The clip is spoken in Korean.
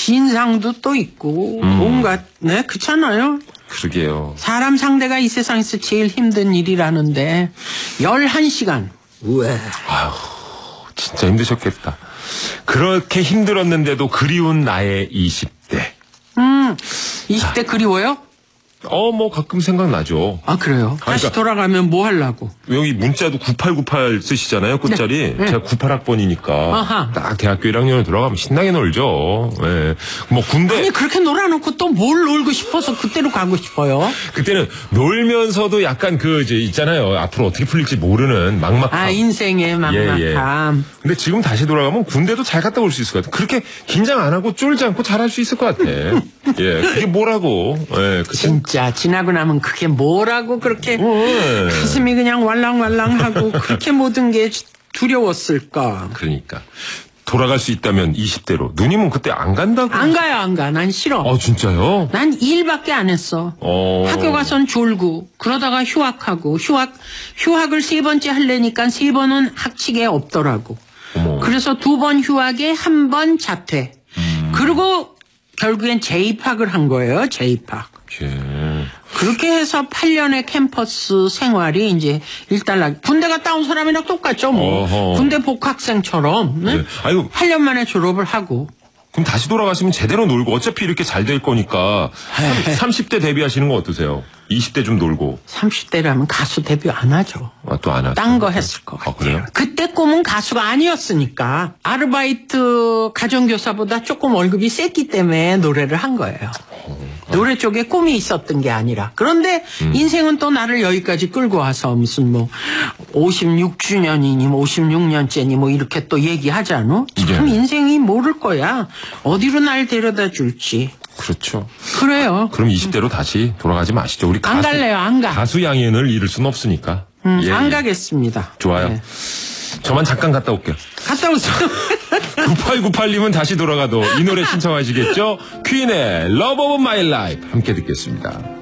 진상도 또 있고 온갖 네 그렇잖아요. 그러게요. 사람 상대가 이 세상에서 제일 힘든 일이라는데 11시간. 우에. 아휴, 진짜 힘드셨겠다. 그렇게 힘들었는데도 그리운 나의 20대. 20대 그리워요? 뭐 가끔 생각나죠. 아, 그래요? 다시 돌아가면 뭐 하려고? 여기 문자도 9898 쓰시잖아요, 끝자리. 네. 제가 98학번이니까. 아하. 딱 대학교 1학년에 들어가면 신나게 놀죠. 예. 뭐 군대. 아니, 그렇게 놀아놓고 또 뭘 놀고 싶어서 그때로 가고 싶어요? 그때는 놀면서도 약간 이제 있잖아요. 앞으로 어떻게 풀릴지 모르는 막막함. 아, 인생의 막막함. 예. 근데 지금 다시 돌아가면 군대도 잘 갔다 올 수 있을 것 같아. 그렇게 긴장 안 하고 쫄지 않고 잘 할 수 있을 것 같아. 예. 그게 뭐라고. 예. 진짜 지나고 나면 그게 뭐라고 그렇게 가슴이 그냥 왈랑왈랑하고 그렇게 모든 게 두려웠을까. 그러니까 돌아갈 수 있다면 20대로. 누님은 그때 안 간다고? 안 가요, 안 가. 난 싫어. 진짜요? 난 일밖에 안 했어. 학교 가선 졸고 그러다가 휴학하고 휴학을 3번째 하려니까 3번은 학칙에 없더라고. 어머. 그래서 2번 휴학에 1번 자퇴. 그리고 결국엔 재입학을 한 거예요. 재입학. 예. 그렇게 해서 8년의 캠퍼스 생활이 이제 일단락. 군대 갔다 온 사람이랑 똑같죠, 뭐. 어허. 군대 복학생처럼. 네? 네. 아이고. 8년 만에 졸업을 하고. 그럼 다시 돌아가시면 제대로 놀고 어차피 이렇게 잘 될 거니까 30대 데뷔하시는 거 어떠세요? 20대 좀 놀고. 30대라면 가수 데뷔 안 하죠. 또 안 하죠? 딴 거 했을 것 같아요. 그래요? 그때 꿈은 가수가 아니었으니까 아르바이트 가정교사보다 조금 월급이 셌기 때문에 노래를 한 거예요. 노래 쪽에 꿈이 있었던 게 아니라. 그런데 인생은 또 나를 여기까지 끌고 와서 무슨 56주년이니 56년째니 이렇게 또 얘기하잖아. 참 예. 인생이 모를 거야. 어디로 날 데려다 줄지. 그렇죠. 그래요. 그럼 20대로 다시 돌아가지 마시죠. 우리 안 갈래요, 안 가. 가수 양현을 잃을 순 없으니까. 안 가겠습니다. 좋아요. 네. 저만 잠깐 갔다 올게요. 갔다 오세요. 9898님은 다시 돌아가도 이 노래 신청하시겠죠? 퀸의 Love of My Life 함께 듣겠습니다.